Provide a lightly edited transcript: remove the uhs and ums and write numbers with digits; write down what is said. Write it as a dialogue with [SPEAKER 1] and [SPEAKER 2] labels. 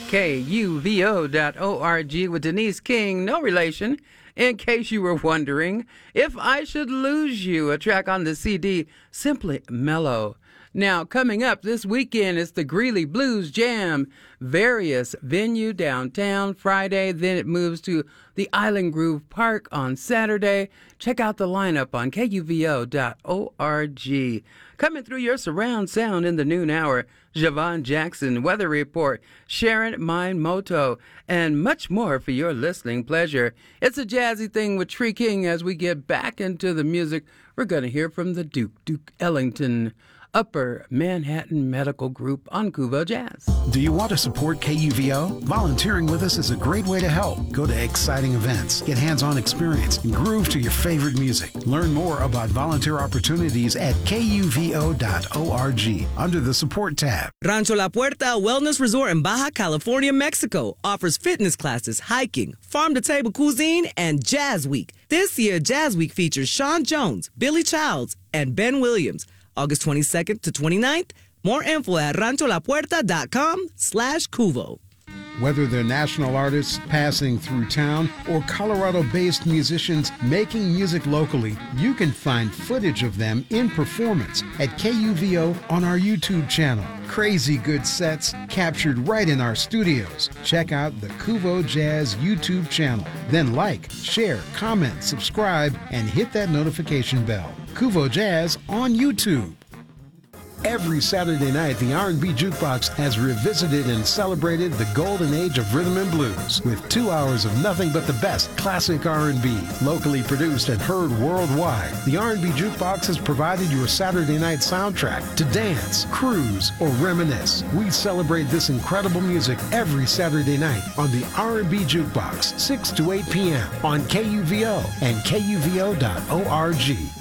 [SPEAKER 1] KUVO.org with Denise King, no relation, in case you were wondering. If I Should Lose You, a track on the CD, Simply Mellow. Now, coming up this weekend is the Greeley Blues Jam, various venue downtown Friday. Then it moves to the Island Grove Park on Saturday. Check out the lineup on KUVO.org. Coming through your surround sound in the noon hour, Javon Jackson, Weather Report, Sharon Minamoto, and much more for your listening pleasure. It's a jazzy thing with Tree King. As we get back into the music, we're going to hear from the Duke Ellington Upper Manhattan Medical Group on Kuvo Jazz.
[SPEAKER 2] Do you want to support KUVO? Volunteering with us is a great way to help. Go to exciting events, get hands-on experience, and groove to your favorite music. Learn more about volunteer opportunities at KUVO.org under the Support tab.
[SPEAKER 3] Rancho La Puerta Wellness Resort in Baja California, Mexico offers fitness classes, hiking, farm-to-table cuisine, and Jazz Week. This year, Jazz Week features Sean Jones, Billy Childs, and Ben Williams. August 22nd to 29th. More info at rancholapuerta.com/Cuvo.
[SPEAKER 2] Whether they're national artists passing through town or Colorado-based musicians making music locally, you can find footage of them in performance at KUVO on our YouTube channel. Crazy good sets captured right in our studios. Check out the Kuvo Jazz YouTube channel. Then like, share, comment, subscribe, and hit that notification bell. Kuvo Jazz on YouTube. Every Saturday night, the R&B Jukebox has revisited and celebrated the golden age of rhythm and blues with 2 hours of nothing but the best classic R&B, locally produced and heard worldwide. The R&B Jukebox has provided your Saturday night soundtrack to dance, cruise, or reminisce. We celebrate this incredible music every Saturday night on the R&B Jukebox, 6 to 8 p.m. on KUVO and KUVO.org.